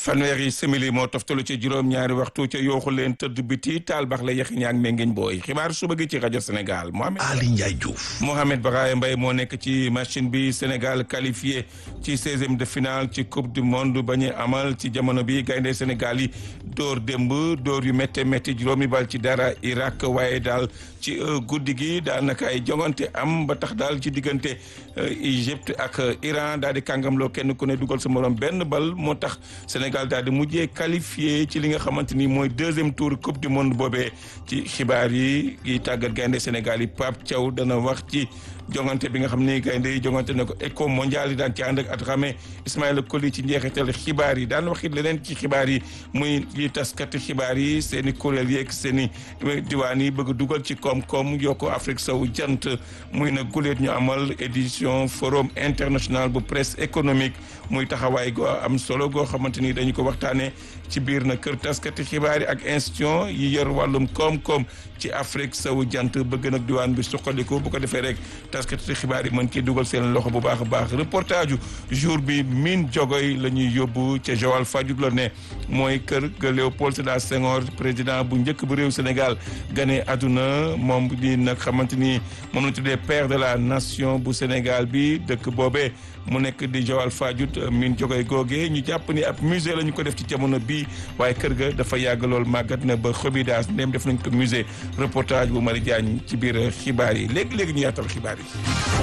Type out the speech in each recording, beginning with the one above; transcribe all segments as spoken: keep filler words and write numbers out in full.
fanweeri simili moo toftalu ci juróom-ñaari waxtu ca yooxu leen tëdd biti taal bax la yaxi ñaag mengeñ booy xibaar suba gi ci rajo Sénégal Mohamed Ali Ndiaye Diouf. Mohamed Baraye Mbaye moo nekk ci machine bi. Sénégal qualifié ci seizième de finale ci coupe du monde bañu amal ci jamono bi gaynde Sénégal yi dóor démb dóor yu métte métti juróomi bal ci dara Irak waaye daal ci guddi gi daanaka ay jongante am ba tax daal ci diggante Égypte ak Iran daal di kàngamloo kenn ku ne dugal sa morom benn bal moo tax Sénégal daal di mujjee qualifié ci li nga xamante ni mooy deuxième tour coupe du monde boobee ci xibaar yi yi tàggat gaynde Sénégal yi Pape Thiaw dana wax ci jongante bi nga xam ni gaynde yi jongante na ko éco mondial yi daan ci ànd ak Adramé Ismaïla Coly ci njeexital xibaar yi daan waxit leneen ci xibaar yi muy li taskati xibaar yi seen i kuréel yeeg seen i diwaan yi bëgg dugal ci koom-koom yokku Afrique sowu jant muy na guleet ñu amal édition forum international bu presse économique muy taxawaay goo am solo goo xamante ni dañu ko waxtaanee ci biir na kër taskati xibaar yi ak institution yi yor wàllum koom-koom ci Afrique sowu jant bëgg nag diwaan bi suqaliku bu ko defee rek taskati xibaar yi mën ci dugal seen loxo bu baax a baax reportage jour bi Mine Jogoy la ñuy yóbbu ca Joal Fadiouth la ne mooy kër ga Léopold Sédar Senghor président bu njëkk bu réew Sénégal gane àdduna moom di nag xamante ni moom la tuddee père de la nation bu Sénégal bi dëkk boobee mu nekk di Joal Fadiouth Mine Jogoy googee ñu jàpp ni ab musée la ñu ko def ci jamono bii waaye kër ga dafa yàgg lool màggat na ba xobidaas ndéem def nañ ko musée reportage bu Mari Diagne ci biir xibaar yi léegi-léegi ñu yaatal xibaar yi.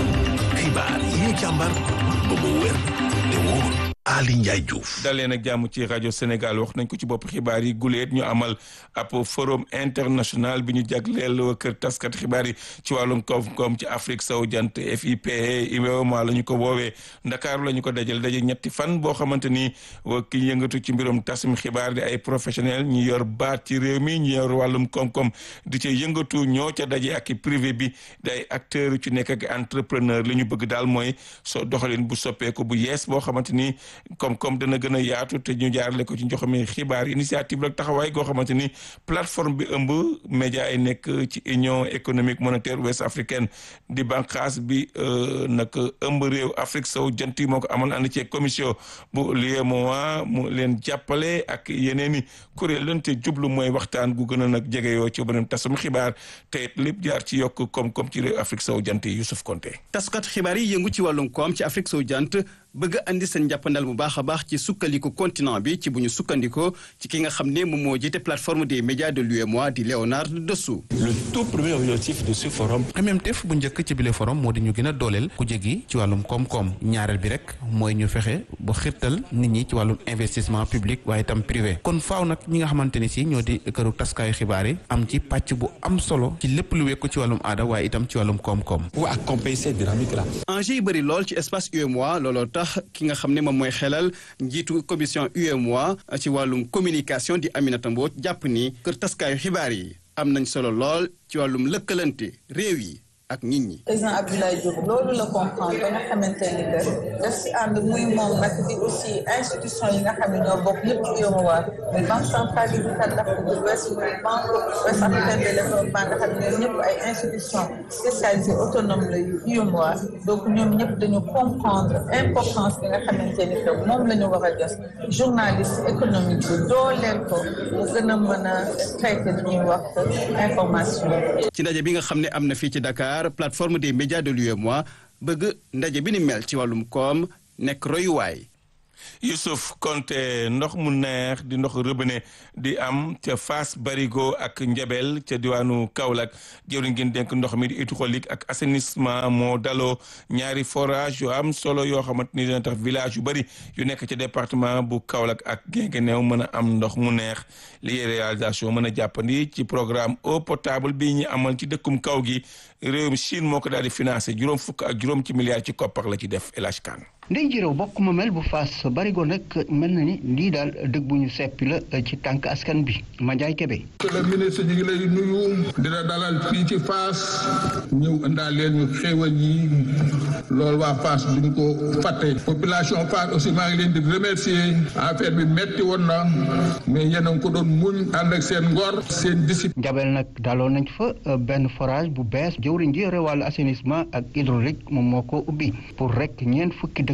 xibaar yi ñu càmbar ba mu wér te wóor. Ali Ndiaye Diouf. dalee nag jàmm ci rajo Sénégal wax nañ ko ci bopp xibaar yi guleet ñu amal ab forum international bi ñu jagleel kër taskat xibaar yi ci wàllum koom-koom ci Afrique sowu jant F I P E U E M O A la ñu ko woowee Ndakaaru la ñu ko dajal daje ñetti fan boo xamante ni ki yëngatu ci mbirum tasum xibaar di ay professionnel ñi yor baat ci réew mi ñi yor wàllum koom-koom di ca yëngatu ñoo ca daje ak privé bi di ay acteurs yu ci nekk ak entrepreneur li ñu bëgg daal mooy so doxalin bu soppeeku bu yees boo xamante ni koom-koom dana gën a yaatu te ñu jaarale ko ci njoxami xibaar initiative la taxawaay goo xamante ni plateforme bi ëmb média yi nekk ci union économique monétaire ouest africaine di banqaas bi nag ëmb réew Afrique sowu jant yi moo ko amal ànd ci commission bu l'U E M O A mu leen jàppale ak yeneen i kuréel lan te jublu mooy waxtaan gu gën a nag jegeyoo ci beneen tasum xibaar te lépp jaar ci yokk koom-koom ci réew Afrique sowu jant yi Youssouf Konté. taskat xibaar yi yëngu ci wàllum koom ci Afrique sowu jant bëgg andi seen jàppandal bu baax a baax ci sukkandiku continent bi ci bu ñu sukkandikoo ci ki nga xam ne moom moo jiite plateforme des médias de l'U E M O A di Léonard Dessous. le tout premier objectif de ce forum. xemmeemteef bu njëkk ci bile forum moo di ñu gën a dooleel ku jegi ci wàllum koom-koom ñaareel bi rek mooy ñu fexe ba xirtal nit ñi ci wàllum investissement public waaye itam privé kon faaw nag ñi nga xamante ni si ñoo di këru taskaayu xibaar yi am ci pàcc bu am solo ci lépp lu wekku ci wàllum aada waaye itam ci wàllum koom-koom. pour accompagner cette dynamique là. enjeu yi bëri lool ci espace U E M O A looloo tax ki nga xam ne moom mooy xelal njiitu commission U E M O A ci wàllum communication di Aminata Mbodj jàpp ni kër taskaayu xibaar yi am nañ solo lool ci wàllum lëkkalante réew yi ak nit ñi. président Abdoulaye Diop loolu la comprendre ba nga xamante ni que daf si ànd muy moom nag di aussi institution yi nga xam ne ñoo bokk yëpp ci U E M O A muy banque centrale du d'Afrique de l'Ouest muy banque ouest africaine de développement nga xam ne ñoom ñëpp ay institutions spécialisées autonomes la yu U E M O A donc ñoom ñëpp dañu comprendre importance bi nga xamante ni que moom la ñu war a jox journaliste économique bi dooleel ko mu gën a mën a traiter li ñuy wax information. ci ndaje bi nga xam ne am na fii ci Dakar. plateforme des médias de l'U E M O A bëgg ndaje bi ni mel ci wàllum koom nekk royuwaay. Youssouf Konté ndox mu neex di ndox robinet di am ca Fass Barigo ak Njabel ca diwaanu Kaolack jëwriñ ngeen dénk ndox mi di hydraulique ak assainissement moo daloo ñaari forage yu am solo yoo xamante ni dina tax village yu bari yu nekk ci département bu Kaolack ak Guinguinéo mën a am ndox mu neex li réalisation mën a jàppandi ci programme eau potable bi ñu amal ci dëkkum kaw gi réewum Chine moo ko daal di financé juróom fukk ak juróom ci milliards ci koppar la ci def El Hadj Kane. ndey jiréew bokk ma mel bu Fass Barigo nag mel na ni lii daal dëgg bu ñu seppi la ci tànk askan bi Mandiaye Kébé. monsieur le ministre ñu ngi lay nuyu dina dalal fii ci Fass ñëw indaal leen ñu xéewal yi loolu waa Fass duñ ko fàtte population Fass aussi maa ngi leen di remercier affaire bi metti woon na mais yéen a ngi ko doon muñ ànd ak seen ngor seen discipline. Njabel nag daloon nañ fa benn forage bu bees jëwriñ ji yore wàllu assainissement ak hydraulique moom moo ko ubbi pour rek ñeent fukki dëkk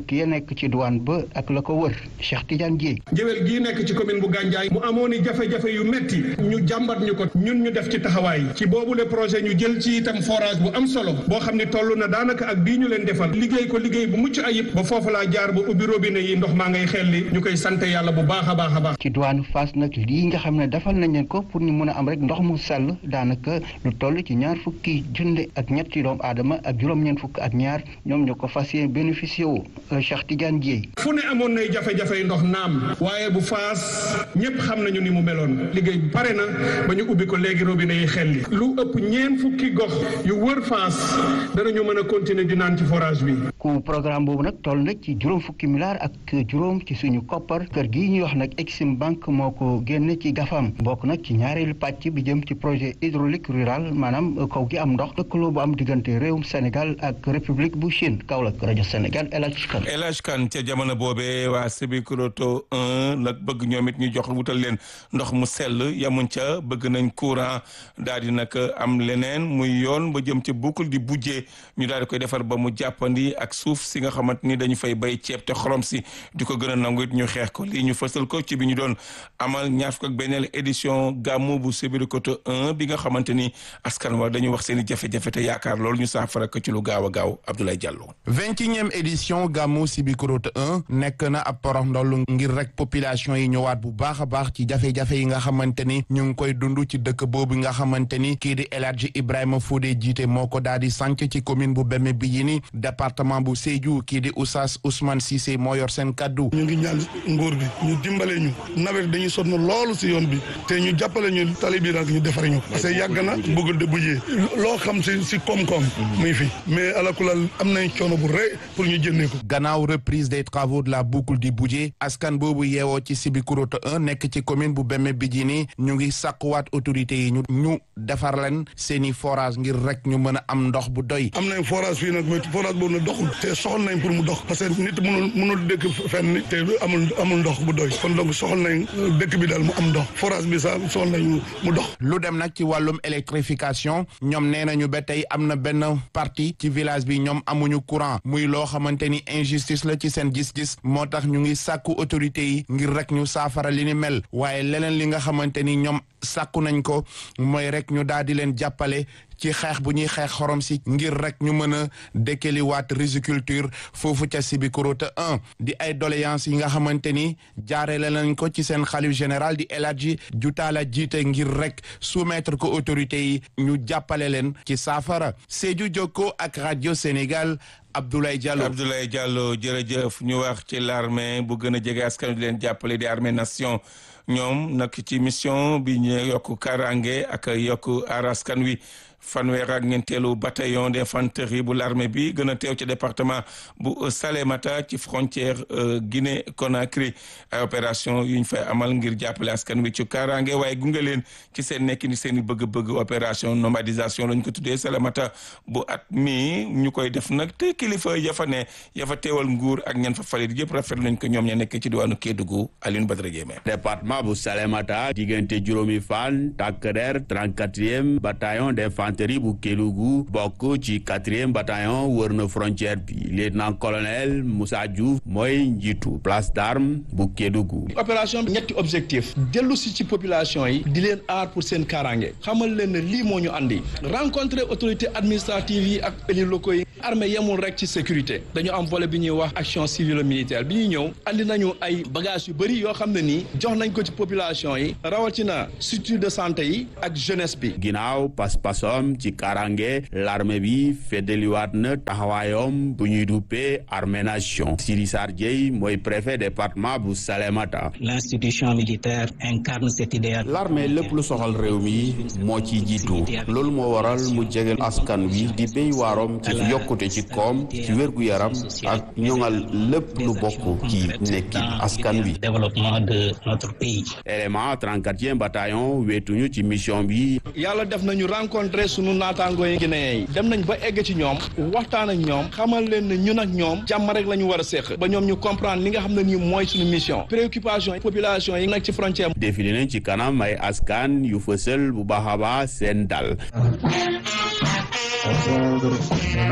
dëkk ya nekk ci douane ba ak la ko wër Cheikh Tidiane Dièye. Jëwel gii nekk ci commune bu Gandiaye mu amoon i jafe-jafe yu metti ñu jàmbat ñu ko ñun ñu def ci taxawaay ci boobu le projet ñu jël ci itam forage bu am solo boo xam ne toll na daanaka ak bii ñu leen defal liggéey ko liggéey bu mucc ayib ba foofu laa jaar ba ubbi robinet yi ndox maa ngay xelli ñu koy sant yàlla bu baax a baax a baax. ci douane Fass nag lii nga xam ne defal nañ leen ko pour ñu mën a am rek ndox mu sell daanaka lu toll ci ñaar fukki junne ak ñetti doomu aadama ak juróom-ñeent fukk ak ñaar ñoom ñoo ko fas yéene bénéficié wu Cheikh Tidiane Dièye. fu ne amoon nay jafe-jafe ndox naam waaye bu Fass ñëpp xam nañu ni mu meloon liggéey bi pare na ba ñu ubbi ko léegi robinet yi xelli lu ëpp ñeent fukki gox yu wër Fass danañu mën a continuer di naan ci forage bi. ku programme boobu nag toll na ci juróom fukki milliards ak juróom ci suñu koppar kër gii ñuy wax nag Exim Bank moo ko génne ci gafam bokk nag ci ñaareelu pàcc bi jëm ci projet hydraulique rural maanaam kaw gi am ndox lëkkaloo bu am diggante réewum Sénégal ak république bu Chine Kaolack rajo Sénégal El Hadj Kane. El Hadj Kane ca jamono boobee waa Sébikotane un nag bëgg ñoom it ñu jox wutal leen ndox mu sell yamuñ ca bëgg nañ courant daal di nag am leneen muy yoon ba jëm ca buukul di bujjee ñu daal di koy defar ba mu jàppandi ak suuf si nga xamante ni dañu fay bay ceeb te xorom si di ko gën a nangu it ñu xeex ko lii ñu fësal ko ci bi ñu doon amal ñaar fukk ak benn édition gàmmu bu Sébikotane un bi nga xamante ni askan wa dañu wax seen i jafe-jafe te yaakaar loolu ñu saafara ko ci lu gaaw a gaaw Abdoulaye Diallo. vingt-et-unième édition gàmmu Sébikotane un nekk na ab porox ndollu ngir rek population yi ñëwaat bu baax a baax ci jafe-jafe yi nga xamante ni ñu ngi koy dund ci dëkk boobu nga xamante ni kii di El Hadji Ibrahima Fodé jiite moo ko daal di sanc ci commune bu Beme Bidjini département bu Sédhiou kii di Oustaz Ousmane Cissé moo yor seen kaddu. ñu ngi ñaan nguur bi ñu dimbale ñu nawet dañuy sonn loolu si yoon bi te ñu jàppale ñu tali bi nag ñu defare ñu parce que yàgg na bëgg de bujjee loo xam si si koom-koom muy fi mais alakulal am nañ coono bu rëy pour ñu jëndee ko. gannaaw reprise des travaux de la boucle du Budjé askan boobu yeewoo ci Sébikotane un nekk ci commune bu Beme Bidjini ñu ngi sàkkuwaat autorités yi ñu ñu defar leen seeni forage ngir rek ñu mën a am ndox bu doy. am nañ forage fii nag mais forage boobu nag doxul te soxal nañ pour mu dox parce que nit mënul mënul dëkk fenn te amul amul ndox bu doy kon donc soxal nañ dëkk bi daal mu am ndox forage bi sax soxal nañ mu dox. lu dem nag ci wàllum électrification ñoom nee nañu ba tey am na benn partie ci village bi ñoom amuñu courant muy loo xamante ni injustice la ci seen gis-gis moo tax ñu ngi sàkku autorités yi ngir rek ñu saafara li ni mel waaye leneen li nga xamante ni ñoom sàkku nañ ko mooy rek ñu daal di leen jàppale ci xeex bu ñuy xeex xorom si ngir rek ñu mën a dékkaliwaat riziculture foofu ca Sébikotane un di ay doléances yi nga xamante ni jaarale nañ ko ci seen xalif général di El Hadji Joutala jiite ngir rek soumettre ko autorités yi ñu jàppale leen ci saafara Sédhiou Jokko ak rajo Sénégal Abdoulaye Diallo. Abdoulaye Diallo jërëjëf ñu wax ci l'armée bu gën a jege askan wi di leen jàppale di armée nation ñoom nag ci mission bi ñu yokk karange ak yokk aar askan wi fanweer ak ñeenteelu bataillon d'infanterie bu l'armée bi gën a teew ci département bu Salémata ci frontière Guinée Conakry ay opération yu ñu fay amal ngir jàppale askan wi ci kaaraange waaye gunge leen ci seen nekk ni seen i bëgg-bëgg opération nomadisation lañ ko tuddee Salémata bu at mi ñu koy def nag te kilifa ya fa ne ya fa teewal nguur ak ñan fa falit yëpp rafetlu nañ ko ñoom ña nekk ci diwaanu Kédougou Alioune Badara Diémé. département bu Salémata diggante juróomi fan takk der trente-quatrième bataillon d'infanterie bu Kédougou bokk ci quatrième bataillon wër na frontière bi lieutenant colonel Moussa Diouf mooy njiitu place d'armes bu Kédougou. opération bi ñetti objectif dellu si ci population yi di leen aar pour seen kaaraange xamal leen ne lii moo ñu andi rencontrer autorités administratives yi ak élus locaux yi. armée yemul rek ci sécurité dañu am volet bi ñuy wax action civile militaire bi ñuy ñëw andi nañu ay bagages yu bëri yoo xam ne nii jox nañ ko ci population yi rawatina structure de santé yi ak jeunesse bi. ginnaaw pas-pasom ci karange l'armée bi feddaliwaat na taxawaayom bu ñuy duppee armée nation. Siri Sarr Dieye mooy préfet département bu Salémata. l'institution militaire incarne cet idéal. l'armée lépp lu soxal réew mi moo ciy jiitu loolu moo waral mu jege askan wi di béy waarom ci yokkute ci koom ci wérgu yaram ak ñoŋal lépp lu bokk ci nekki askan wi. développement de notre pays. élément trente-quatrième bataillon wetuñu ci mission bi. yàlla def nañu rencontrer sunu naataangoo yi Guinéen yi dem nañ ba egg ci ñoom waxtaan ak ñoom xamal leen ne ñun ak ñoom jàmm rek la ñu war a séq ba ñoom ñu comprendre li nga xam ne nii mooy suñu mission préoccupation population yi nekk ci frontière. défilé nañ ci kanam ay askan yu fësal bu baax a baax seen dal.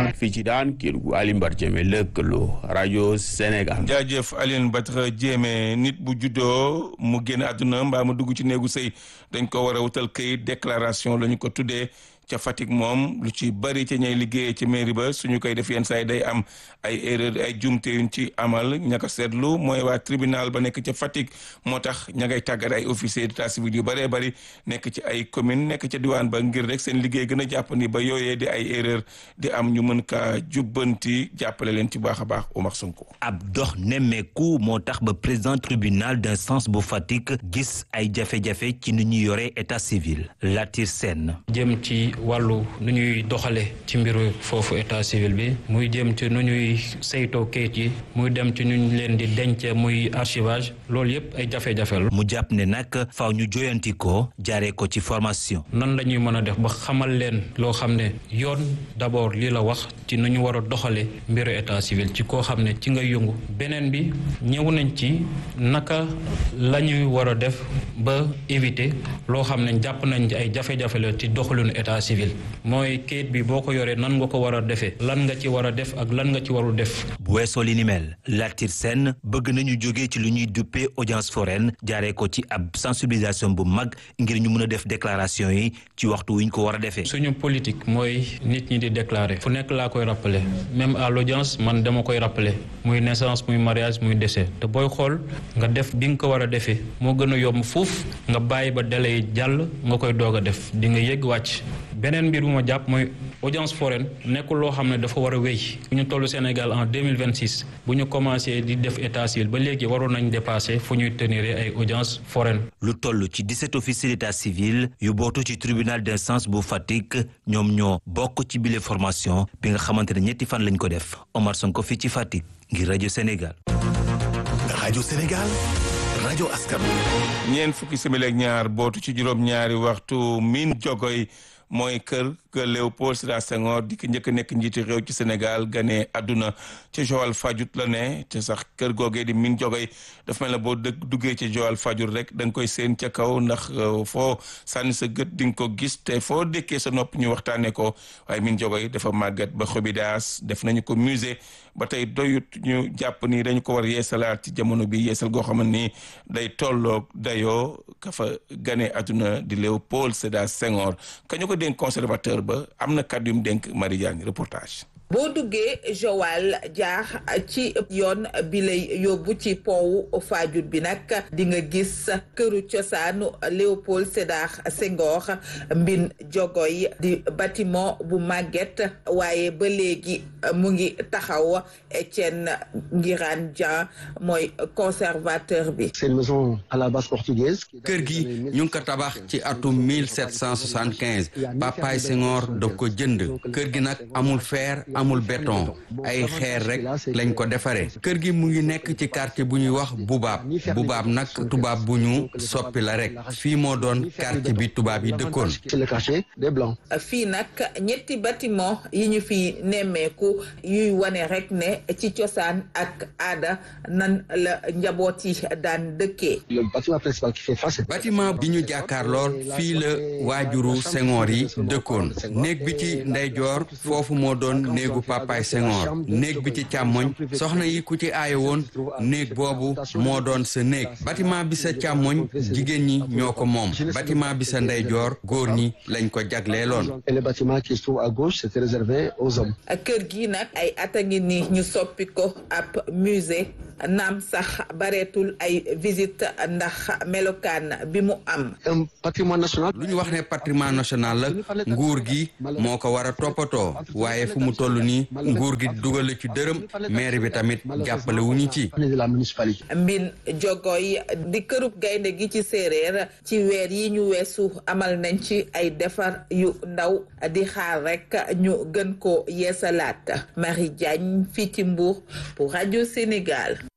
fii ci daan Kédougou Alioune Badara Diémé lëkkaloo rajo Sénégal. jaajëf Alioune Badara Diémé nit bu juddoo mu génn àdduna mbaa mu dugg ci néegu sëy dañ ko war a wutal këyit déclaration la ñu ko tuddee. ca Fatick moom lu ci bari ca ñay liggéeyee ci mairie ba suñu koy def yenn saa yi day am ay erreur ay jumte yuñ ci amal ñaka seetlu mooy waa tribunal ba nekk ca Fatick moo tax ña ngay tàggat ay officier d'état civil yu bëree bëri nekk ci ay commune nekk ca diwaan ba ngir rek seen liggéey gën a jàpp ni ba yooyee di ay erreur di am ñu mën kaa jubbanti jàppale leen ci baax a baax Omar Sonko. ab dox nemmeeku moo tax ba président tribunal d'instance bu Fatick gis ay jafe-jafe ci ni ñu yore état civil Latir Sène jëm ci wàllu nu ñuy doxale ci mbiru foofu état civil bi muy jëm ci nu ñuy saytoo kayit yi muy dem ci nu ñu leen di denc muy archivage loolu yëpp ay jafe-jafe la. mu jàpp ne nag faaw ñu joyanti ko jaaree ko ci formation. nan la ñuy mën a def ba xamal leen loo xam ne yoon d'abord lii la wax ci nu ñu war a doxale mbiru état civil ci koo xam ne ci nga yëngu beneen bi ñëw nañ ci naka la ñuy war a def ba éviter loo xam ne jàpp nañ ci ay jafe-jafe la ci doxalinu état civil mooy kayit bi boo ko yoree nan nga ko war a defee lan nga ci war a def ak lan nga ci warul def. bu weesoo li ni mel Latir Sène bëgg nañu jógee ci lu ñuy duppee audience foraine jaaree ko ci ab sensibilisation bu mag ngir ñu mën a def déclaration yi ci waxtu wi ñu ko war a defee. suñu politique mooy nit ñi di déclarer fu nekk laa koy rappeler même à l'audience man dama koy rappeler muy naissance muy mariage muy décès te booy xool nga def bi nga ko war a defee moo gën a yomb fuuf nga bàyyi ba délai yi jàll nga koy doog a def di nga yëg wàcc. beneen mbir bu ma jàpp mooy audience foraine nekkul loo xam ne dafa war a wéy bu ñu toll Sénégal en deux mille vingt six bu ñu commencé di def état civil ba léegi waroon nañ dépasser fu ñuy tenir ay audience foraine. lu toll ci dix-sept officiers d'état civil yu bootu ci tribunal d'instance bu Fatick ñoom ñoo bokk ci bile formation bi nga xamante ne ñetti fan lañ ko def Omar Sonko fii ci Fatick ngir rajo Sénégal. rajo Sénégal. rajo askan wi. ñeent fukki simili ak ñaar bootu ci juróom-ñaari waxtu min jogoy mooy kër ga Léopold Sédar Senghor di ko njëkk a nekk njiiti réew ci Sénégal gane àdduna ci Joal Fadiouth la ne te sax kër googee di min jogoy dafa mel ne boo dëgg duggee ci Joal Fadiouth rek da nga koy seen ca kaw ndax foo sànni sa gët di nga ko gis te foo dëkkee sa nopp ñu waxtaanee ko waaye min jogoy dafa màggat ba xobidaas def nañu ko musée ba tey doyut ñu jàpp ni dañu ko war yeesalaat ci jamono bi yeesal goo xam ni day tolloog dayoo ka fa gane àdduna di Léopold Sédar Senghor kañu ko dénk conservateur ba am na kàddu yu mu dénk Marie Diagne reportage. boo duggee Joal jaar ci yoon bi lay yóbbu ci pont Fadiouth bi nag di nga gis këru cosaanu Léopold Sédar Senghor mbin jogoy di bâtiment bu màgget waaye ba léegi mu ngi taxaw. Etienne Ngirane Dia mooy conservateur bi. C'est une maison à la base portugaise. kër gi ñu ngi ko tabax ci atum mille sept cent soixante-quinze Papaye Senghor daf ko jënd kër gi nag amul fer amul béton ay xeer rek lañ ko defaree kër gi mu ngi nekk ci quartier bu ñuy wax Bubaab Bubaab nag tubaab bu ñu soppi la rek fii moo doon quartier bi tubaab yi dëkkoon. C'est le quartier des Blancs. fii nag ñetti bâtiment yi ñu fi nemmeeku yuy wane rek ne ci cosaan ak aada nan la njaboot yi daan dëkkee. Le bâtiment principal qui fait face. bâtiment bi ñu jàkkaar lool fii la waajuru Senghor yi dëkkoon néeg bi ci ndeyjoor foofu moo doon néegu Papaye Senghor néeg bi ci càmmoñ soxna yi ku ci aaye woon néeg boobu moo doon sa néeg bâtiment bi sa càmmoñ jigéen ñi ñoo ko moom bâtiment bi sa ndeyjoor góor ñi lañ ko jagleeloon. Et le bâtiment qui se trouve à gauche c'était réservé aux hommes. kër gi nag ay at a ngi ni ñu soppi ko ab musée naam sax bareetul ay visite ndax melokaan bi mu am. un patrimoine national. lu ñu wax ne patrimoine national la nguur gi moo ko war a toppatoo waaye fu mu toll nii nguur gi dugale ci dërëm maire bi tamit jàppale wu ñu ci. mbin jogoy di kërub gaynde gi ci séeréer ci weer yi ñu weesu amal nañ ci ay defar yu ndaw di xaar rek ñu gën ko yeesalaat Marie Diagne fii ci Mbour pour Radio Sénégal.